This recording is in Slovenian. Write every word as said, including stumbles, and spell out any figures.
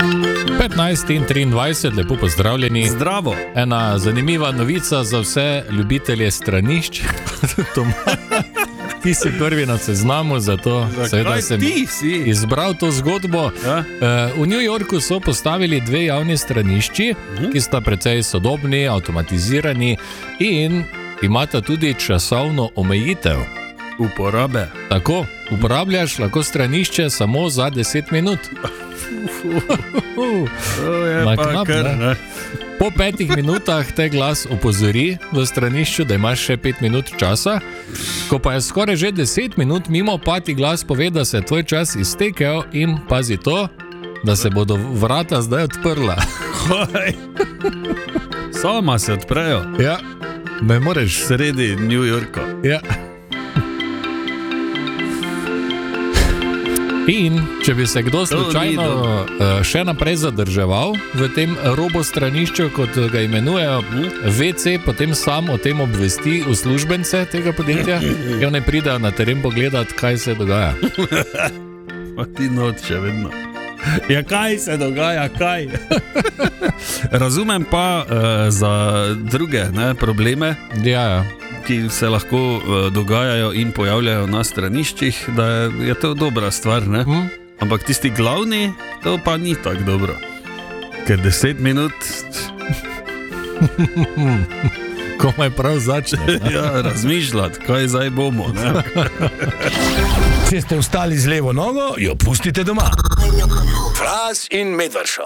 petnajst in triindvajset, lepo pozdravljeni. Zdravo. Ena zanimiva novica za vse ljubitelje stranišč. Ti si prvi na seznamu, zato seveda sem izbral to zgodbo. Ja? V New Yorku so postavili dve javni stranišči, uh-huh. ki sta precej sodobni, avtomatizirani in imata tudi časovno omejitev uporabe. Tako, uporabljaš lahko stranišče samo za deset minut. To je pa knap, kar, ne? Po petih minutah te glas opozori v stranišču, da imaš še pet minut časa. Ko pa je skoraj že deset minut mimo, pa ti glas pove, da se je tvoj čas iztekel in pazi to, da se bodo vrata zdaj odprla. Sama se odprejo. Ja, ne moreš. Sredi New Yorka. Ja. In če bi se kdo slučajno še naprej zadrževal v tem robostranišču, kot ga imenujejo, ve ce potem sam o tem obvesti uslužbence tega podjetja in oni pridejo na teren pogledati, kaj se dogaja. Pa ti noč še vedno. Ja, kaj se dogaja, kaj? Razumem pa uh, za druge, ne, probleme. Ja, ja. Ki se lahko uh, dogajajo in pojavljajo na straniščih, da je, je to dobra stvar, ne? Hmm? Ampak tisti glavni, to pa ni tako dobro. Ker deset minut... Komaj prav začne. Ja, razmišljati, kaj zdaj bomo, ne? Če ste vstali z levo nogo, jo pustite doma. Fras in Medvard Show.